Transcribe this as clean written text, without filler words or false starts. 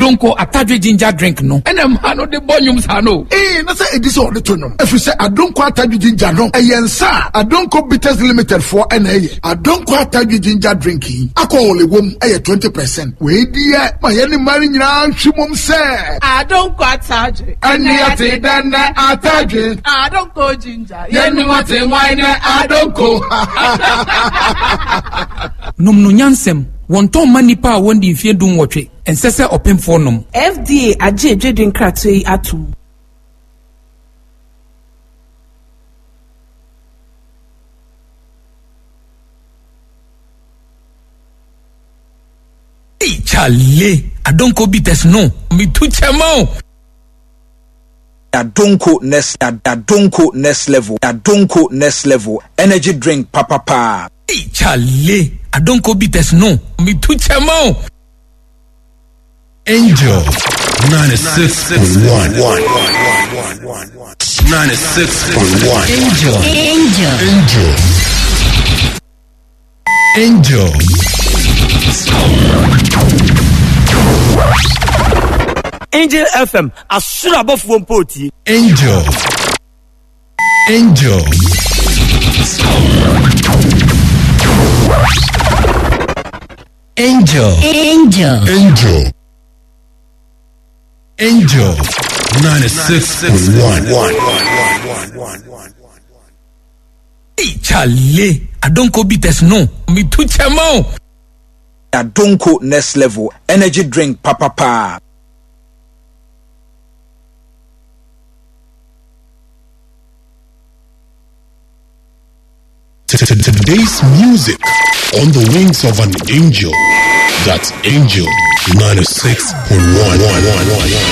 Adonko Atadwe ginger drink no. And no the bonyums hano. Na say it is all the tonum. If you say Adonko Atadwe ginger no, yensa Adonko Bitters Limited for NA. Adonko Atadwe ginger drinking. Alcohol wom 20%. We dear my any marrying round shimum say. Adonko Atadwe. And yate then Atadwe. Adonko ginger. Yenu wate wine Adonko. Num no nyansem. Wonton manipa wondi mfie dum wotwe ensese opemfo nom FDA aje dwedwen kratwe atum Chale Adonko bitters no mi tu chemo Adonko next level energy drink papa. Chale Adonko bitters no mi tu chemo Angel 96.1 Angel Angel FM asura bofo mpoti Angel Angel 96.1 Chale Adonko bitters no mi tu chemo Adonko next level energy drink papa. Today's music on the wings of an angel. That's Angel 96.1.